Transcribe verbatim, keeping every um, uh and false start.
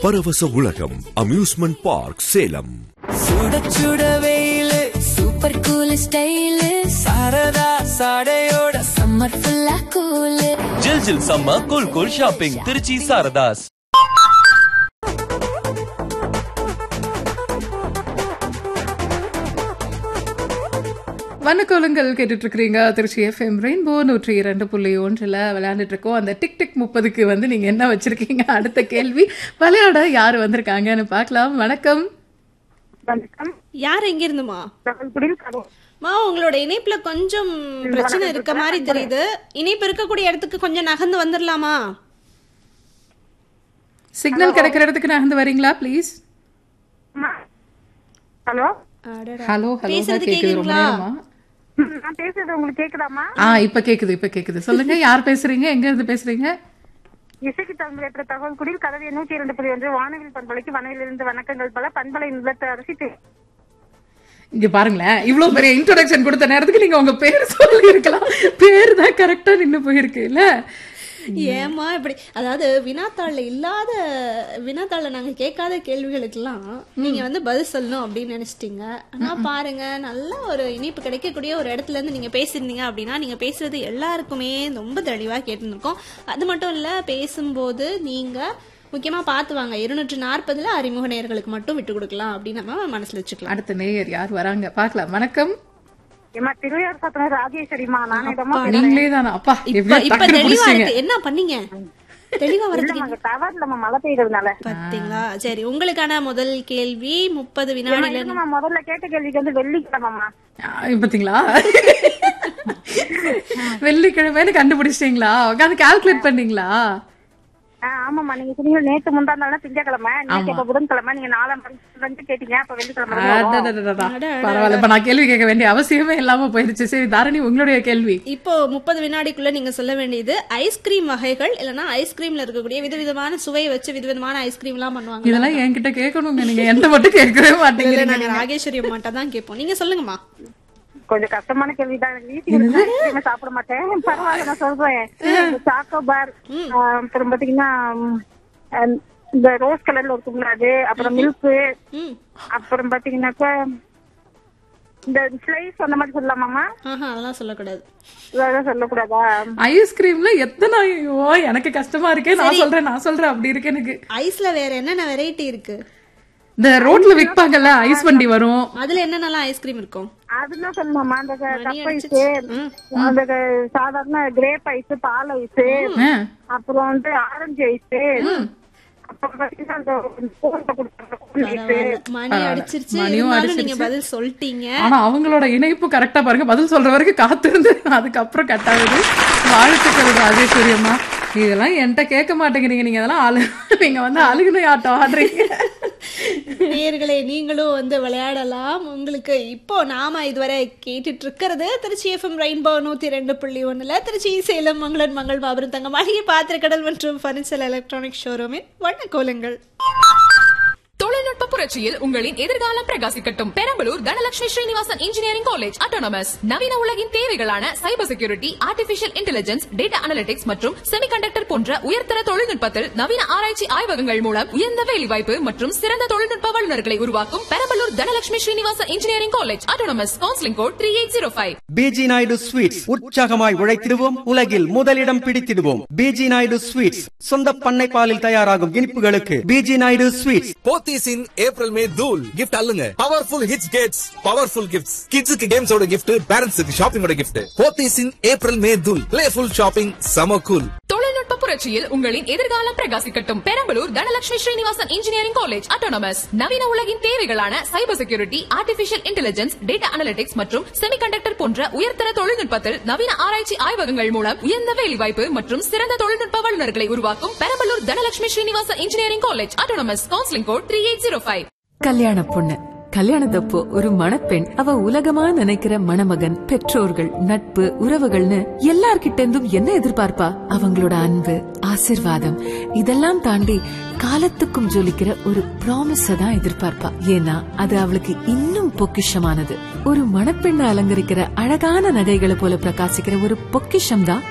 பரவச உலகம் amusement park Salem. சுட சுட வெயிலு super cool style Saradha சாடையோட summer ஃபுல்லா கூல் ஜில் ஜில் summer cool cool shopping Trichy Saradhas. வணக்கோலங்கள் கேட்டுட்டு இருக்கிறீங்க. திருச்சி எஃப்எம் ரெயின்போ நூற்றி இரண்டு புள்ளி ஒன்றுல விளையாண்டுட்டு இருக்கோம். அந்த டிக் டிக் முப்பதுக்கு வந்து நீங்க என்ன வச்சிருக்கீங்க? அடுத்த கேள்வி. விளையாட யாரு வந்திருக்காங்கன்னு பார்க்கலாம். வணக்கம். வணக்கம். யார் எங்க இருந்துமா? மா, உங்களோட இணைப்புல கொஞ்சம் பிரச்சனை இருக்க மாதிரி தெரியுது. இணைப்பு இருக்கக்கூடிய இடத்துக்கு கொஞ்சம் நகர்ந்து வந்துடலாமா? சிக்னல் கிடைக்கிற இடத்துக்கு நகர்ந்து வரீங்களா ப்ளீஸ்? ஹலோ ஹலோ ஹலோ பேசுறது கேக்குது. ரொம்ப கேக்குதுங்களா? நேரமா நான் பேசுறது உங்களுக்கு கேக்குதாமா? ஆ இப்ப கேக்குது இப்ப கேக்குது. சொல்லுங்க, யார் பேசுறீங்க? எங்க இருந்து பேசுறீங்க? இசைக்கு தமிழ் தகவல் குடியில் கதவை நூற்றி இரண்டு புள்ளி ஒன்று வானவில் பண்பலைக்கு வனவிலிருந்து வணக்கங்கள் பல பண்பலை நிலத்த அரசி. இங்க பாருங்களேன், இவ்வளவு பெரிய இன்ட்ரோடக்ஷன் கொடுத்த நேரத்துக்கு நீங்க உங்க பேர் சொல்லி இருக்கலாம். பேர் தான் கரெக்டா நின்னு போயிருக்கு இல்ல? ஏமா இப்படி? அதாவது வினாத்தாள்ல இல்லாத வினாத்தாள்ல நாங்க கேட்காத கேள்விகளுக்கெல்லாம் நீங்க வந்து பதில் சொல்லணும் அப்படின்னு நினைச்சிட்டீங்க. ஆனா பாருங்க, நல்ல ஒரு இனிப்பு கிடைக்கக்கூடிய ஒரு இடத்துல இருந்து நீங்க பேசிருந்தீங்க அப்படின்னா நீங்க பேசுறது எல்லாருக்குமே ரொம்ப தெளிவா கேட்டுருக்கோம். அது மட்டும் இல்ல, பேசும்போது நீங்க முக்கியமா பாத்து வாங்க, இருநூற்று நாற்பதுல அறிமுக நேயர்களுக்கு மட்டும் விட்டு கொடுக்கலாம் அப்படின்னு நம்ம மனசுல வச்சுக்கலாம். அடுத்த நேயர் யார் வராங்க பார்க்கலாம். வணக்கம். திருவையார் சத்தனர் ராஜேஸ்வரிமா. நீங்களே தானா? அப்பா இப்ப தெளிவா இருக்கு. என்ன பண்ணீங்க? தெளிவா வரதுக்கு டவர் நம்ம மழை பெய்யறதுனால பாத்தீங்களா? சரி, உங்களுக்கான முதல் கேள்வி முப்பது வினாடில. முதல்ல கேட்ட கேள்விக்கு வந்து வெள்ளிக்கிழமைமா. பாத்தீங்களா? வெள்ளிக்கிழமைன்னு கண்டுபிடிச்சிட்டீங்களா? உட்காந்து கால்குலேட் பண்ணீங்களா? ஆமாமா, நீங்க சொன்னீங்க நேத்து முந்தாந்தால திங்கக்கிழமை, நேற்று புதன்கிழமை, நீங்க நாலாம் கேட்டீங்க. அப்ப வெள்ளிக்கிழமை. பரவாயில்ல, இப்ப நான் கேள்வி கேட்க வேண்டிய அவசியமே இல்லாம போயிருச்சு. சரி தாரணி, உங்களுடைய கேள்வி. இப்போ முப்பது வினாடிக்குள்ள நீங்க சொல்ல வேண்டியது ஐஸ்கிரீம் வகைகள், இல்லன்னா ஐஸ்கிரீம்ல இருக்கக்கூடிய விதவிதமான சுவையை வச்சு விதவிதமான ஐஸ்கிரீம் எல்லாம் பண்ணுவாங்க. இதெல்லாம் என்கிட்ட கேட்கணுங்க, நீங்க எந்த மட்டும் கேட்கவே மாட்டீங்க. நாங்க ராகேஸ்வரி அம்மாட்ட தான் கேட்போம். நீங்க சொல்லுங்கம்மா. கொஞ்சம் கஷ்டமான கேள்விதான். வீட்டுக்கு சாப்பிட மாட்டேன். பரவாயில்ல, நான் சொல்றேன். சாக்கோபார், அப்புறம் பாத்தீங்கன்னா இந்த ரோஸ் கலர்ல இருக்கும்ல அது, அப்புறம் மில்க், அப்புறம் பாத்தீங்கன்னாக்கா இந்த ஸ்லைஸ் அந்த மாதிரி சொல்லலாமாமா? அதெல்லாம் சொல்லக்கூடாது. அதெல்லாம் சொல்லக்கூடாதா? ஐஸ்கிரீம்ல எத்தனை? ஐயோ எனக்கு கஷ்டமா இருக்கே. நான் சொல்றேன் நான் சொல்றேன் அப்படி இருக்கு எனக்கு. ஐஸ்ல வேற என்னென்ன வெரைட்டி இருக்கு? இந்த ரோட்ல விற்பாங்கல்ல ஐஸ் வண்டி வரும், அதுல என்னென்னலாம் ஐஸ்கிரீம் இருக்கும்? அதெல்லாம் சொல்லலாமா? அந்த கப் ஐஸ், அந்த சாதாரண கிரேப் ஐஸ், பால் ஐஸ், அப்புறம் வந்து ஆரஞ்சு ஐஸ், மணி அடிச்சிருச்சு. நீங்க பதில் சொல்லிட்டீங்க. ஆனா அவங்களோட இணைப்பு கரெக்டா பாருங்க. பதில் சொல்ற வரைக்கும் காத்திருந்து அதுக்கப்புறம் கட் ஆகுது. வாழ்த்துக்கள் ராஜேஸ்வரி அம்மா. இதெல்லாம் என்கிட்ட கேட்க மாட்டேங்கிறீங்க. நீங்க அதெல்லாம் அழு நீங்க வந்து அழுகுனை ஆட்டம் ஆடுறீங்க. நேயர்களே, நீங்களும் வந்து விளையாடலாம். உங்களுக்கு இப்போ நாம இதுவரை கேட்டுட்டு இருக்கிறது திருச்சி எஃப்எம் ரெயின்போ நூத்தி ரெண்டு புள்ளி ஒண்ணுல திருச்சி சேலம் மங்களன் மங்கள் மாபெரும் தங்க மளிகை பாத்திரக்கடல் மற்றும் பர்னிச்சர் எலக்ட்ரானிக் ஷோரூமின் வண்ணக்கோலங்கள். தொழில்நுட்ப புரட்சியில் உங்களின் எதிர்காலம் பிரகாசிக்கட்டும். Perambalur Dhanalakshmi Srinivasan engineering college autonomous நவீன உலகின் தேவைகளான cyber security, artificial intelligence, data analytics மற்றும் செமிகண்டக்டர் போன்ற உயர்தர தொழில்நுட்பத்தில் நவீன ஆராய்ச்சி ஆய்வகங்கள் மூலம் உயர்ந்த வேலைவாய்ப்பு மற்றும் சிறந்த தொழில்நுட்ப வல்லுநர்களை உருவாக்கும் Perambalur Dhanalakshmi Srinivasan engineering college autonomous. Counselling code three eight zero five. PG Naidu sweets, உற்சாகமாய் உழைத்திடுவோம், உலகில் முதலிடம் பிடித்திடுவோம். பிஜி நாயுடு ஸ்வீட்ஸ், சொந்த பண்ணை பாலில் தயாராகும் இனிப்புகளுக்கு PG Naidu sweets. போத்தீஸின் April May தூள் gift அல்லுங்க. Powerful hits Gates, powerful gifts. கிட்ஸுக்கு கேம்ஸோட கிஃப்ட், பேரண்ட்ஸுக்கு ஷாப்பிங்கோட கிஃப்ட். போத்தீஸின் ஏப்ரல் மே தூள், பிளேஃபுல் ஷாப்பிங், சம கூல். தொழில்நுட்ப புரட்சியில் உங்களின் எதிர்காலம் பிரகாசிக்கட்டும். Perambalur Dhanalakshmi Srinivasan engineering college autonomous நவீன உலகின் தேவைகளான cyber security, artificial intelligence, data analytics மற்றும் செமிகண்டக்டர் போன்ற உயர்தர தொழில்நுட்பத்தில் நவீன ஆராய்ச்சி ஆய்வகங்கள் மூலம் உயர்ந்த வேலைவாய்ப்பு மற்றும் சிறந்த தொழில்நுட்ப வல்லுநர்களை உருவாக்கும் Perambalur Dhanalakshmi Srinivasan engineering college autonomous. Counselling code three eight zero five. கல்யாண பொண்ணு கல்யாணத்தப்போ ஒரு மணப்பெண் அவ உலகமா நினைக்கிற மணமகன், பெற்றோர்கள், நட்பு, உறவுகள்னு எல்லார்கிட்ட இருந்தும் என்ன எதிர்பார்ப்பா? அவங்களோட அன்பு, ஆசிர்வாதம், இதெல்லாம் தாண்டி காலத்துக்கும் ஜொலிக்கிற ஒரு ப்ராமிஸ தான் எதிர்பார்ப்பா. ஏன்னா அது அவளுக்கு இன்னும் பொக்கிஷமானது. ஒரு மணப்பெண்ணை அலங்கரிக்கிற அழகான நகைகளை போல பிரகாசிக்கிற ஒரு பொக்கிஷம் தான்